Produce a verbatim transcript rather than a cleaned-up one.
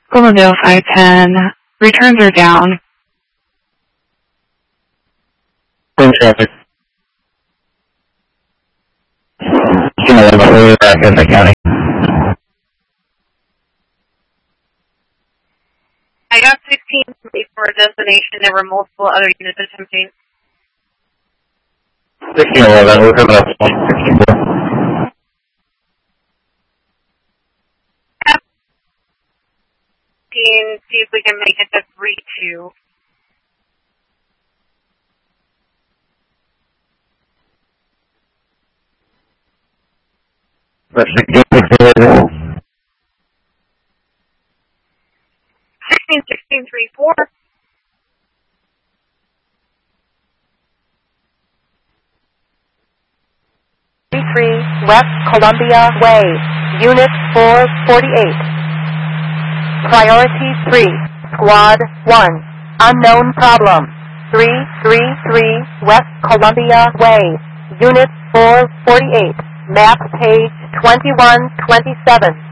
Glendale five ten. Returns are down. Clean traffic. Back in the county. I got sixteen for a destination. There were multiple other units attempting. sixteen eleven, we're coming up to sixteen four. See if we can make it to three two. Sixteen sixteen three four. Three West Columbia Way, Unit four forty-eight. Priority three, Squad one, unknown problem. three three three West Columbia Way, Unit four forty-eight. Map page twenty-one twenty-seven.